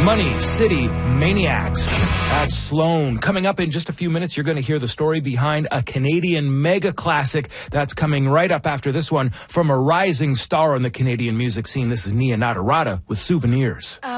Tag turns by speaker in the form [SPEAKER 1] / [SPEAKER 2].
[SPEAKER 1] Money City Maniacs at Sloan. Coming up in just a few minutes, you're going to hear the story behind a Canadian mega classic that's coming right up after this one from a rising star on the Canadian music scene. This is Nia Natarada with Souvenirs.